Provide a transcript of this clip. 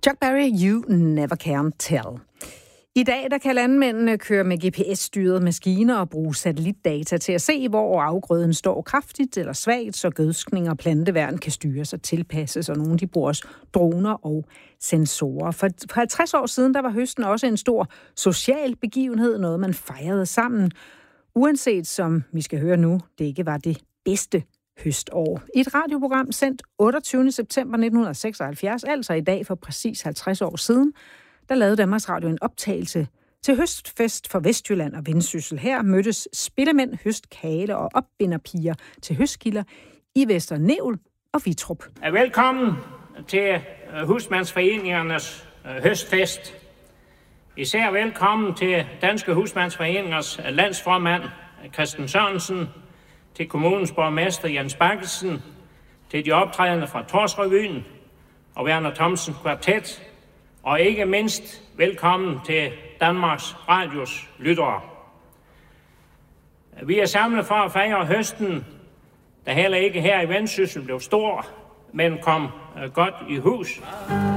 Chuck Berry, You Never Can Tell. I dag der kan landmændene køre med GPS-styrede maskiner og bruge satellitdata til at se, hvor afgrøden står kraftigt eller svagt, så gødskning og planteværn kan styres og tilpasses, og nogle de bruger også droner og sensorer. For 50 år siden der var høsten også en stor social begivenhed, noget man fejrede sammen, uanset som vi skal høre nu, det ikke var det bedste høstår. I et radioprogram sendt 28. september 1976, altså i dag for præcis 50 år siden, der lavede Danmarks Radio en optagelse til høstfest for Vestjylland og Vendsyssel. Her mødtes spillemænd, høstkale og opbinderpiger til høstkilder i Vester Nevel og Vitrup. Velkommen til Husmandsforeningernes høstfest. Især velkommen til Danske Husmandsforeningers landsformand Christen Sørensen, til kommunens borgmester Jens Bakkelsen, til de optrædende fra Torsrevyen og Werner Thomsen Kvartet, og ikke mindst velkommen til Danmarks Radios lyttere. Vi er samlet for at fejre høsten, der heller ikke her i Vendsyssel blev stor, men kom godt i hus.